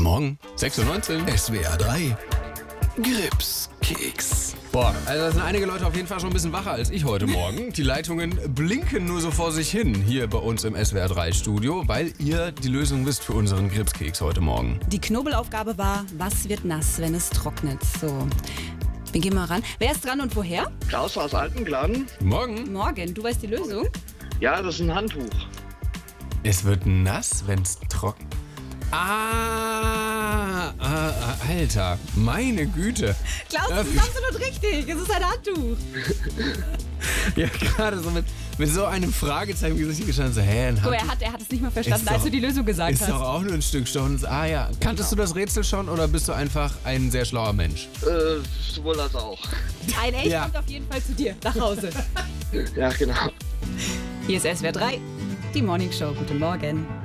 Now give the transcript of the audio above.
Guten Morgen, 6:19 Uhr. SWR 3 Gripskeks. Boah, also da sind einige Leute auf jeden Fall schon ein bisschen wacher als ich heute Morgen. Die Leitungen blinken nur so vor sich hin hier bei uns im SWR 3 Studio, weil ihr die Lösung wisst für unseren Gripskeks heute Morgen. Die Knobelaufgabe war, was wird nass, wenn es trocknet? So, wir gehen mal ran. Wer ist dran und woher? Klaus aus Altenklang. Morgen. Morgen, du weißt die Lösung? Ja, das ist ein Handtuch. Es wird nass, wenn es trocken... Alter, meine Güte. Klaus, das ist absolut richtig. Es ist ein Handtuch. Ja, gerade so mit so einem Fragezeichen im Gesicht gestanden, so, ein So, Handtuch. er hat es nicht mal verstanden, Ist doch- als du die Lösung gesagt Ist hast. doch auch nur ein Stück Stoff. Ja. Kanntest du das Rätsel schon oder bist du einfach ein sehr schlauer Mensch? Sowohl als auch. Ein Echt Ja. kommt auf jeden Fall zu dir, nach Hause. Ja, genau. Hier ist SWR 3, die Morning Show. Guten Morgen.